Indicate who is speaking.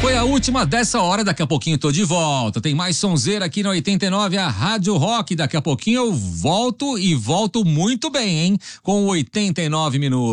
Speaker 1: Foi a última dessa hora, daqui a pouquinho tô de volta. Tem mais sonzeira aqui na 89, a Rádio Rock. Daqui a pouquinho eu volto e volto muito bem, hein? Com 89 minutos.